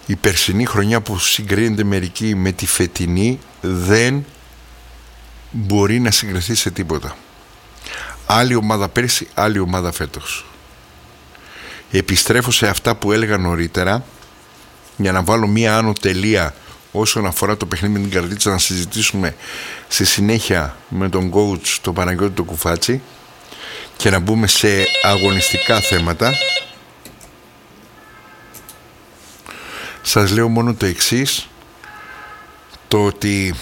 η περσινή χρονιά που συγκρίνεται μερικοί με τη φετινή δεν μπορεί να συγκριθεί σε τίποτα. Άλλη ομάδα πέρσι, άλλη ομάδα φέτος. Επιστρέφω σε αυτά που έλεγα νωρίτερα για να βάλω μία άνω τελεία όσον αφορά το παιχνίδι με την Καρδίτσα, να συζητήσουμε στη συνέχεια με τον coach τον Παναγιώτη τον Κουφάτσι και να μπούμε σε αγωνιστικά θέματα. Σας λέω μόνο το εξής, το ότι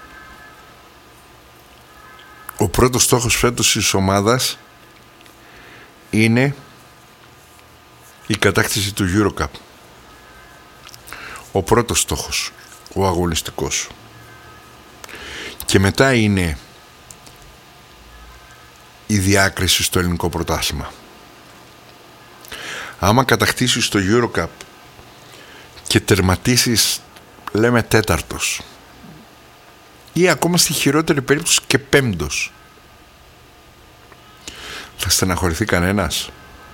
ο πρώτος στόχος φέτος της ομάδας είναι η κατάκτηση του EuroCup. Ο πρώτος στόχος, ο αγωνιστικός. Και μετά είναι η διάκριση στο ελληνικό πρωτάθλημα. Άμα κατακτήσεις το EuroCup και τερματίσεις, λέμε, τέταρτος ή ακόμα στη χειρότερη περίπτωση και πέμπτος, θα στεναχωρηθεί κανένας?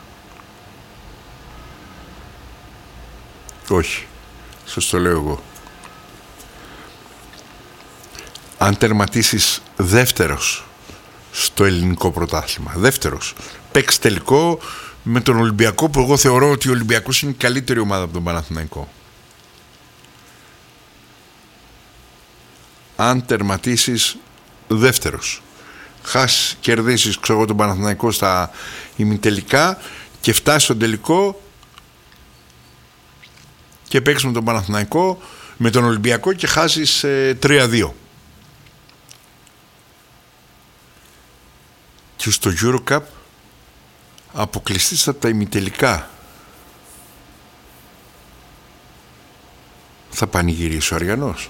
Όχι. Σας το λέω εγώ. Αν τερματίσεις δεύτερος στο ελληνικό πρωτάθλημα, δεύτερος, παίξεις τελικό με τον Ολυμπιακό, που εγώ θεωρώ ότι ο Ολυμπιακός είναι η καλύτερη ομάδα από τον Παναθηναϊκό. Αν τερματίσεις δεύτερος, χάσεις, κερδίσεις, ξέρω, τον Παναθηναϊκό στα ημιτελικά και φτάσεις στον τελικό και παίξεις με τον Παναθηναϊκό, με τον Ολυμπιακό και χάσεις 3-2. Και στο EuroCup αποκλειστείς από τα ημιτελικά. Θα πανηγυρίσει ο Αριανός?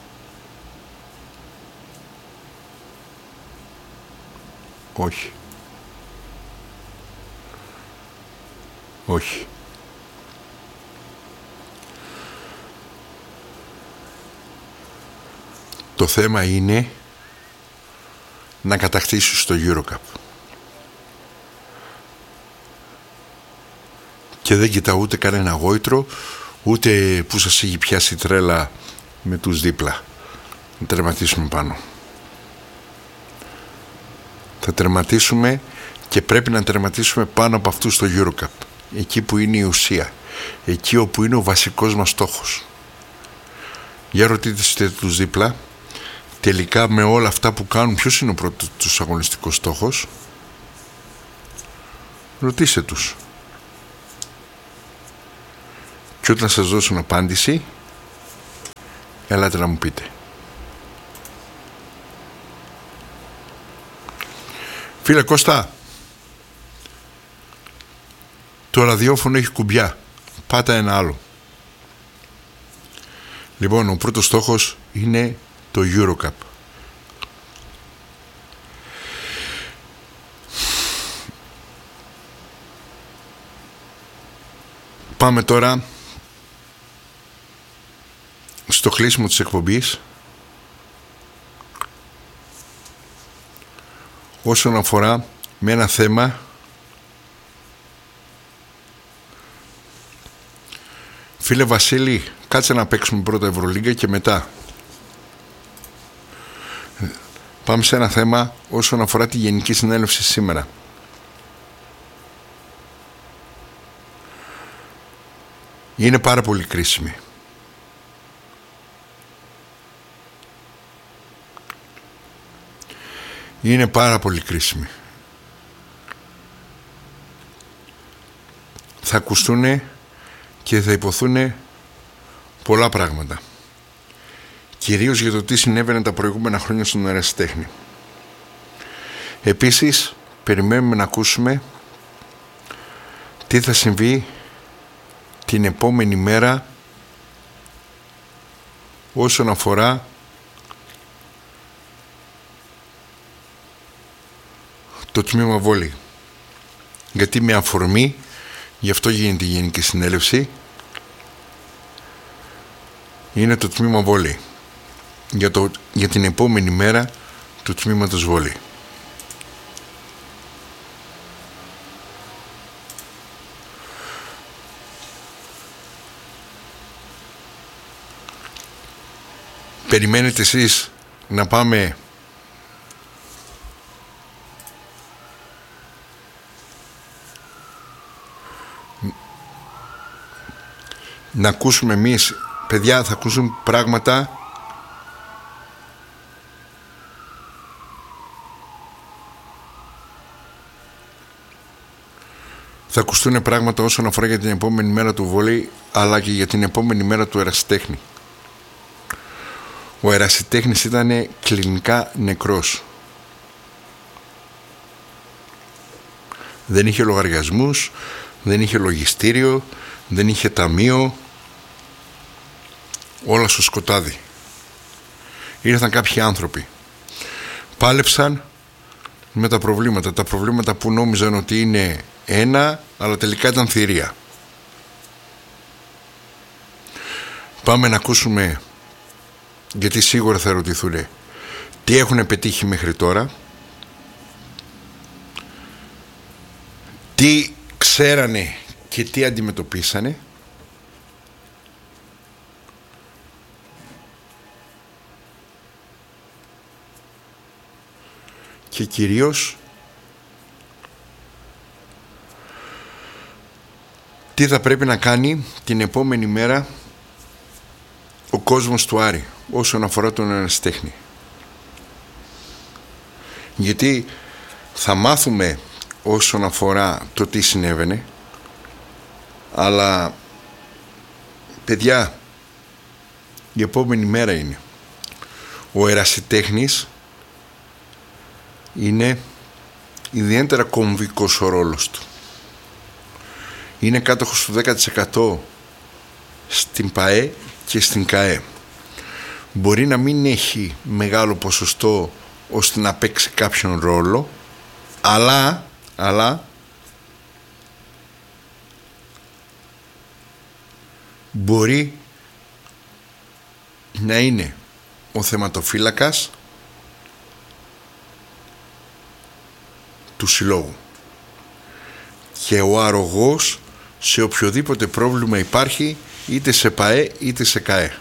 Όχι. Όχι. Το θέμα είναι να κατακτήσεις το EuroCup. Και δεν κοιτάω ούτε κανένα γόητρο, ούτε που σας έχει πιάσει τρέλα με τους δίπλα. Να τερματίσουμε πάνω. Θα τερματίσουμε και πρέπει να τερματίσουμε πάνω από αυτού στο EuroCup. Εκεί που είναι η ουσία. Εκεί όπου είναι ο βασικός μας στόχος. Για ρωτήστε τους δίπλα, τελικά με όλα αυτά που κάνουν, ποιος είναι ο πρώτος τους αγωνιστικός στόχος? Ρωτήστε τους. Και όταν σας δώσουν απάντηση, ελάτε να μου πείτε. Φίλε Κώστα, το ραδιόφωνο έχει κουμπιά. Πάτα ένα άλλο. Λοιπόν, ο πρώτος στόχος είναι το EuroCup. Πάμε τώρα στο κλείσιμο της εκπομπής όσον αφορά με ένα θέμα Φίλε Βασίλη, κάτσε να παίξουμε πρώτα Ευρωλίγκα και μετά πάμε σε ένα θέμα όσον αφορά τη Γενική Συνέλευση σήμερα. Είναι πάρα πολύ κρίσιμη. Είναι πάρα πολύ κρίσιμη. Θα ακουστούν και θα υποθούν πολλά πράγματα. Κυρίως για το τι συνέβαινε τα προηγούμενα χρόνια στον ερασιτέχνη. Επίσης, περιμένουμε να ακούσουμε τι θα συμβεί την επόμενη μέρα όσον αφορά το τμήμα βόλεϊ. Γιατί με αφορμή, γι' αυτό γίνεται η Γενική Συνέλευση, είναι το τμήμα βόλεϊ. Για την επόμενη μέρα του τμήματος βόλεϊ. Περιμένετε εσείς να πάμε να ακούσουμε εμείς? Παιδιά, θα ακούσουν πράγματα θα ακουστούν πράγματα όσον αφορά για την επόμενη μέρα του βόλεϊ, αλλά και για την επόμενη μέρα του ερασιτέχνη. Ο ερασιτέχνης ήταν κλινικά νεκρός. Δεν είχε λογαριασμούς, δεν είχε λογιστήριο, δεν είχε ταμείο, όλα στο σκοτάδι. Ήρθαν κάποιοι άνθρωποι, πάλεψαν με τα προβλήματα που νόμιζαν ότι είναι ένα, αλλά τελικά ήταν θηρία. Πάμε να ακούσουμε, γιατί σίγουρα θα ρωτηθούν τι έχουν πετύχει μέχρι τώρα, τι ξέρανε και τι αντιμετωπίσανε, και κυρίως τι θα πρέπει να κάνει την επόμενη μέρα ο κόσμος του Άρη όσον αφορά τον ερασιτέχνη. Γιατί θα μάθουμε όσον αφορά το τι συνέβαινε, αλλά παιδιά, η επόμενη μέρα είναι. Ο ερασιτέχνης είναι ιδιαίτερα κομβικός ο ρόλος του. Είναι κάτοχος του 10% στην ΠΑΕ και στην ΚΑΕ. Μπορεί να μην έχει μεγάλο ποσοστό ώστε να παίξει κάποιον ρόλο, αλλά μπορεί να είναι ο θεματοφύλακας του συλλόγου και ο αρρωγός σε οποιοδήποτε πρόβλημα υπάρχει, είτε σε ΠΑΕ είτε σε ΚΑΕ.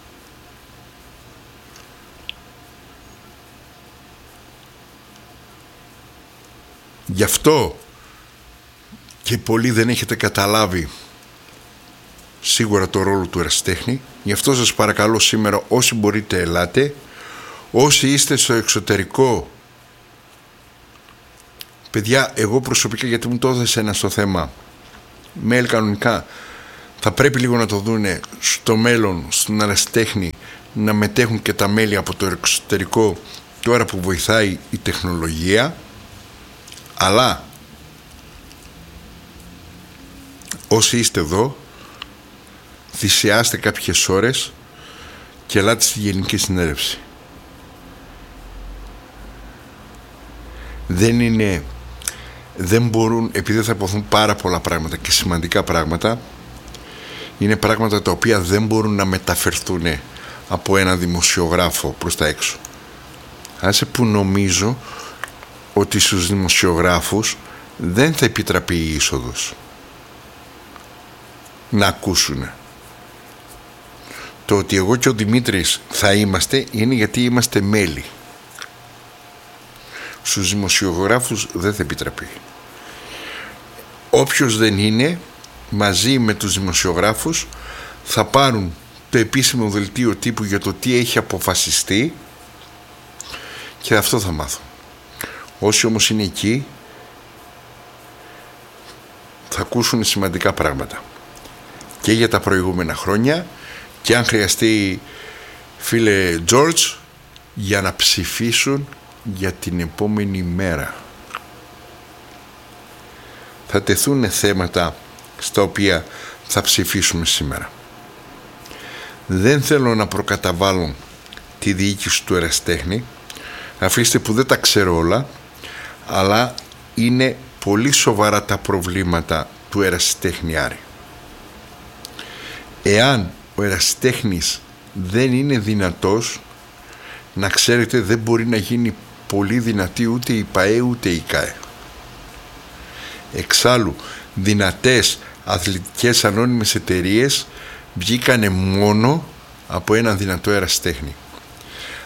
Γι' αυτό και πολλοί δεν έχετε καταλάβει σίγουρα το ρόλο του ερασιτέχνη. Γι' αυτό σας παρακαλώ σήμερα, όσοι μπορείτε ελάτε. Όσοι είστε στο εξωτερικό, παιδιά, εγώ προσωπικά, γιατί μου το έδωσε ένα στο θέμα mail κανονικά, θα πρέπει λίγο να το δούνε στο μέλλον στον ερασιτέχνη, να μετέχουν και τα μέλη από το εξωτερικό τώρα που βοηθάει η τεχνολογία. Αλλά όσοι είστε εδώ, θυσιάστε κάποιες ώρες και ελάτε στη Γενική Συνέλευση. Δεν μπορούν, επειδή θα υποθούν πάρα πολλά πράγματα και σημαντικά πράγματα, είναι πράγματα τα οποία δεν μπορούν να μεταφερθούν από ένα δημοσιογράφο προς τα έξω. Άσε που νομίζω ότι στους δημοσιογράφους δεν θα επιτραπεί η είσοδος να ακούσουν. Το ότι εγώ και ο Δημήτρης θα είμαστε είναι γιατί είμαστε μέλη. Στους δημοσιογράφους δεν θα επιτραπεί. Όποιος δεν είναι, μαζί με τους δημοσιογράφους θα πάρουν το επίσημο δελτίο τύπου για το τι έχει αποφασιστεί και αυτό θα μάθουν. Όσοι όμως είναι εκεί θα ακούσουν σημαντικά πράγματα και για τα προηγούμενα χρόνια και αν χρειαστεί, φίλε George, για να ψηφίσουν για την επόμενη μέρα. Θα τεθούν θέματα στα οποία θα ψηφίσουμε σήμερα. Δεν θέλω να προκαταβάλω τη διοίκηση του ερασιτέχνη, αφήστε που δεν τα ξέρω όλα, αλλά είναι πολύ σοβαρά τα προβλήματα του ερασιτέχνη Άρη. Εάν ο ερασιτέχνης δεν είναι δυνατός, να ξέρετε, δεν μπορεί να γίνει πολύ δυνατή ούτε η ΠΑΕ ούτε η ΚΑΕ. Εξάλλου, δυνατές αθλητικές ανώνυμες εταιρείες βγήκανε μόνο από έναν δυνατό ερασιτέχνη.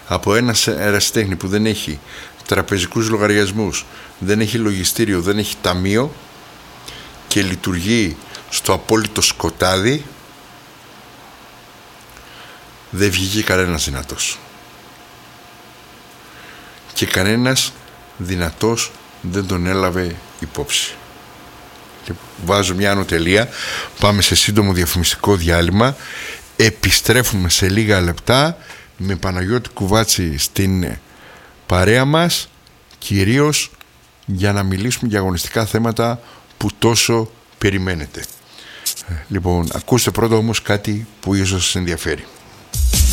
από ένα ερασιτέχνη που δεν έχει τραπεζικούς λογαριασμούς, δεν έχει λογιστήριο, δεν έχει ταμείο και λειτουργεί στο απόλυτο σκοτάδι, δεν βγήκε κανένας δυνατός. Και κανένας δυνατός δεν τον έλαβε υπόψη. Βάζω μια ανωτελεία, πάμε σε σύντομο διαφημιστικό διάλειμμα, επιστρέφουμε σε λίγα λεπτά με Παναγιώτη Κουβάτση στην παρέα μας, κυρίως για να μιλήσουμε για αγωνιστικά θέματα που τόσο περιμένετε. Λοιπόν, ακούστε πρώτα όμως κάτι που ίσως σας ενδιαφέρει.